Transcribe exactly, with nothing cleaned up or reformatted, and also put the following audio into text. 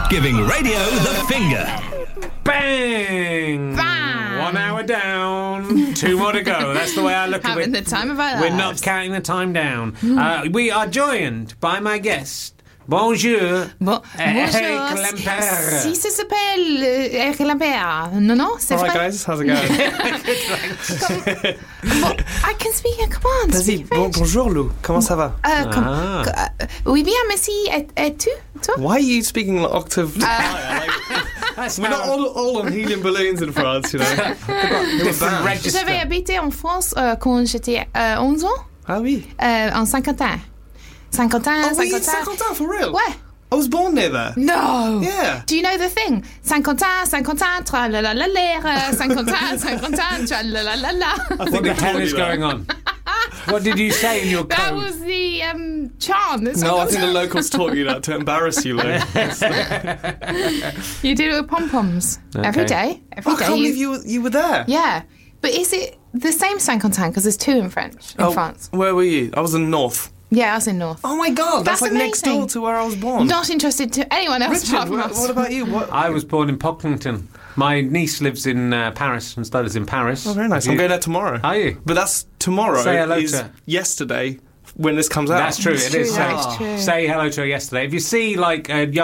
Giving radio the finger. Bang! Bang! One hour down, two more to go. That's the way I look at it. Having the time of our lives. We're not counting the time down. Uh, we are joined by my guest. Bonjour. Bon, Eric bonjour. Lampert. Si ça s'appelle euh, Eric Lampert. Non, non, c'est All right, vrai. guys, how's it going? Bon, I can speak. Come on, Vas-y, speak bon, French. bonjour Lou, comment ça va? Euh, com- Ah. co- euh, oui, bien, merci. Et, et tu, toi? Why are you speaking like octave? That's We're not all, all on helium balloons in France, you know. different register. J'avais habité en France euh, quand j'étais euh, onze ans, Ah oui. euh, en Saint-Quentin. Saint-Quentin, Oh, were you in Saint-Quentin. Saint-Quentin, for real? Ouais. I was born near there. No. Yeah. Do you know the thing? Saint-Quentin, Saint-Quentin, tra la la la la, Saint-Quentin, Saint-Quentin, tra la la la la. What the hell is going on? What did you say in your code? That was the um, chant. that No, I think the Saint-Quentin- locals taught you that to embarrass you, Lou. You do it with pom-poms every day. Every I day. can't you- believe you were, you were there. Yeah. But is it the same Saint-Quentin? Because there's two in French, in Oh, France. where were you? I was in North. Yeah, I was in North. Oh my God, that's, That's like next amazing. door to where I was born. Not interested to anyone else Richard, apart from what, us. what about you? What? I was born in Pocklington. My niece lives in uh, Paris and studies in Paris. Oh, very nice. Have I'm you- going there tomorrow. Are you? But that's tomorrow. Say hello is to her. yesterday when this comes out. That's true. It's It true, is. that Say, is true. say hello to her yesterday. If you see like a young